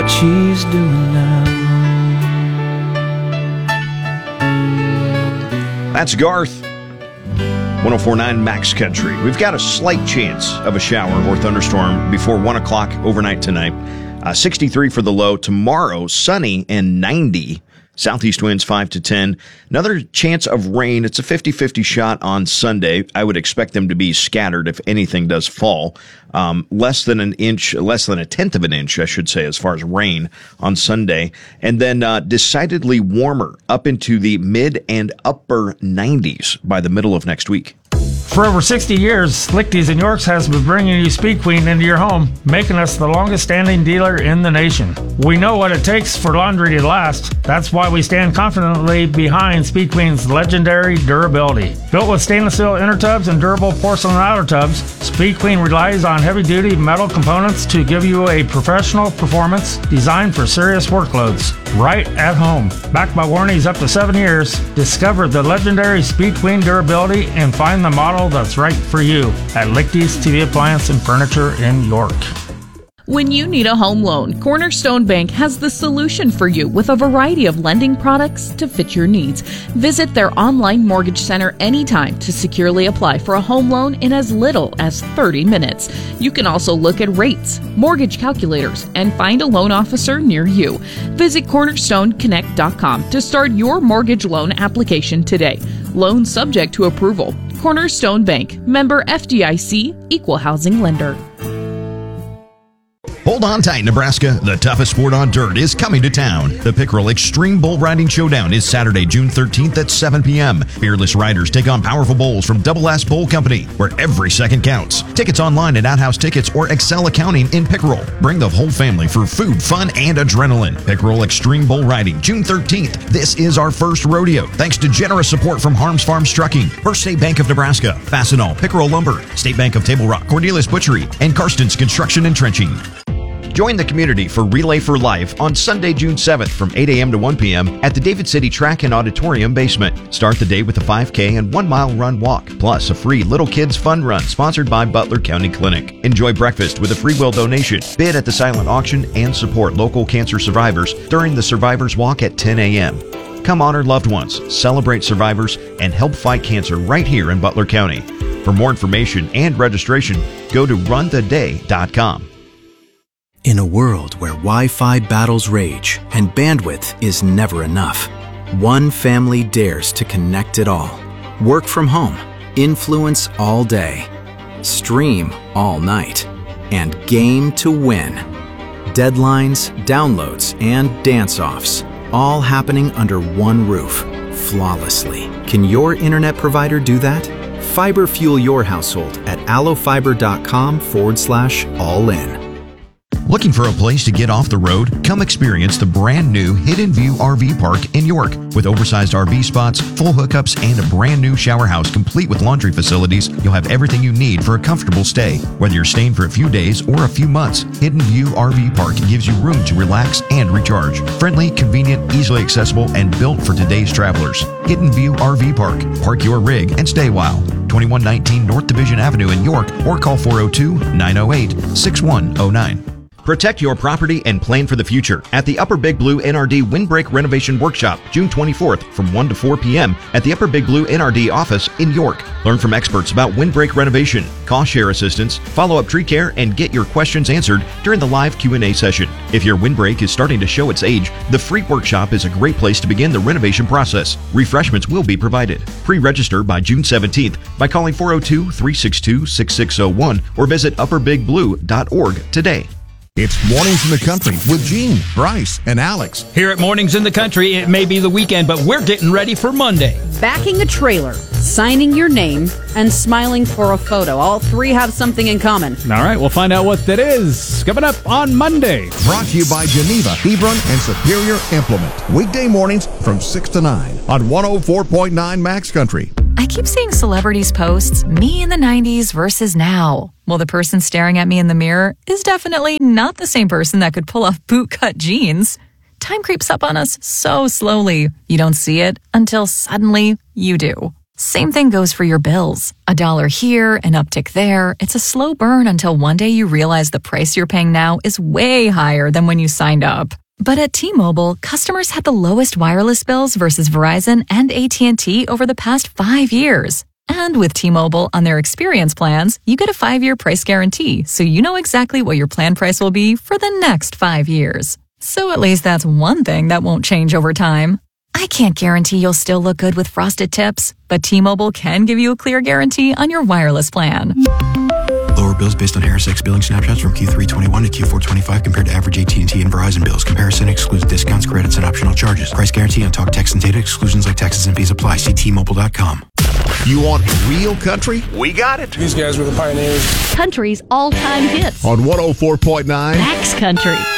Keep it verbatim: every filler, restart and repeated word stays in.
what she's doing now. That's Garth. one oh four point nine Max Country. We've got a slight chance of a shower or thunderstorm before one o'clock overnight tonight. Uh, sixty-three for the low. Tomorrow, sunny and ninety. Southeast winds five to ten. Another chance of rain. It's a fifty-fifty shot on Sunday. I would expect them to be scattered if anything does fall. Um, less than an inch, less than a tenth of an inch, I should say, as far as rain on Sunday. And then uh, decidedly warmer up into the mid and upper nineties by the middle of next week. For over sixty years, Lichty's in Yorks has been bringing you Speed Queen into your home, making us the longest-standing dealer in the nation. We know what it takes for laundry to last. That's why we stand confidently behind Speed Queen's legendary durability. Built with stainless steel inner tubs and durable porcelain outer tubs, Speed Queen relies on heavy-duty metal components to give you a professional performance designed for serious workloads. Right at home. Backed by warranties up to seven years, discover the legendary Speed Queen durability and find the model that's right for you at Lichty's T V Appliance and Furniture in York. When you need a home loan, Cornerstone Bank has the solution for you with a variety of lending products to fit your needs. Visit their online mortgage center anytime to securely apply for a home loan in as little as thirty minutes. You can also look at rates, mortgage calculators, and find a loan officer near you. Visit cornerstone connect dot com to start your mortgage loan application today. Loan subject to approval. Cornerstone Bank, member F D I C, equal housing lender. Hold on tight, Nebraska. The toughest sport on dirt is coming to town. The Pickerel Extreme Bull Riding Showdown is Saturday, June thirteenth at seven p.m. Fearless riders take on powerful bulls from Double S Bull Company, where every second counts. Tickets online at Outhouse Tickets or Excel Accounting in Pickerel. Bring the whole family for food, fun, and adrenaline. Pickerel Extreme Bull Riding, June thirteenth. This is our first rodeo, thanks to generous support from Harms Farms Trucking, First State Bank of Nebraska, Fastenal, Pickerel Lumber, State Bank of Table Rock, Cornelius Butchery, and Karsten's Construction and Trenching. Join the community for Relay for Life on Sunday, June seventh from eight a.m. to one p.m. at the David City Track and Auditorium basement. Start the day with a five K and one mile run walk, plus a free Little Kids Fun Run sponsored by Butler County Clinic. Enjoy breakfast with a free will donation, bid at the silent auction, and support local cancer survivors during the Survivors Walk at ten a.m. Come honor loved ones, celebrate survivors, and help fight cancer right here in Butler County. For more information and registration, go to run the day dot com. In a world where Wi-Fi battles rage and bandwidth is never enough, one family dares to connect it all. Work from home, influence all day, stream all night, and game to win. Deadlines, downloads, and dance-offs, all happening under one roof, flawlessly. Can your internet provider do that? Fiber fuel your household at allofiber.com forward slash all in. Looking for a place to get off the road? Come experience the brand new Hidden View R V Park in York. With oversized R V spots, full hookups, and a brand new shower house complete with laundry facilities, you'll have everything you need for a comfortable stay. Whether you're staying for a few days or a few months, Hidden View R V Park gives you room to relax and recharge. Friendly, convenient, easily accessible, and built for today's travelers. Hidden View R V Park. Park your rig and stay a while. twenty-one nineteen North Division Avenue in York, or call four oh two, nine oh eight, six one oh nine. Protect your property and plan for the future at the Upper Big Blue N R D Windbreak Renovation Workshop, June twenty-fourth from one to four p.m. at the Upper Big Blue N R D office in York. Learn from experts about windbreak renovation, cost share assistance, follow-up tree care, and get your questions answered during the live Q and A session. If your windbreak is starting to show its age, the free workshop is a great place to begin the renovation process. Refreshments will be provided. Pre-register by June seventeenth by calling four oh two, three six two, six six oh one or visit upper big blue dot org today. It's Mornings in the Country with Gene, Bryce, and Alex. Here at Mornings in the Country, it may be the weekend, but we're getting ready for Monday. Backing a trailer, signing your name, and smiling for a photo. All three have something in common. All right, we'll find out what that is coming up on Monday. Brought to you by Geneva, Hebron, and Superior Implement. Weekday mornings from six to nine on one oh four point nine Max Country. I keep seeing celebrities post me in the nineties versus now. Well, the person staring at me in the mirror is definitely not the same person that could pull off bootcut jeans. Time creeps up on us so slowly. You don't see it until suddenly you do. Same thing goes for your bills. A dollar here, an uptick there. It's a slow burn until one day you realize the price you're paying now is way higher than when you signed up. But at T-Mobile, customers had the lowest wireless bills versus Verizon and A T and T over the past five years. And with T-Mobile on their experience plans, you get a five-year price guarantee, so you know exactly what your plan price will be for the next five years. So at least that's one thing that won't change over time. I can't guarantee you'll still look good with frosted tips, but T-Mobile can give you a clear guarantee on your wireless plan. Lower bills based on Harris X billing snapshots from Q three twenty-one to Q four twenty-five compared to average A T and T and Verizon bills. Comparison excludes discounts, credits, and optional charges. Price guarantee on talk, text, and data. Exclusions like taxes and fees apply. See T Mobile dot com. You want real country? We got it. These guys were the pioneers. Country's all-time hits. On one oh four point nine Max Country.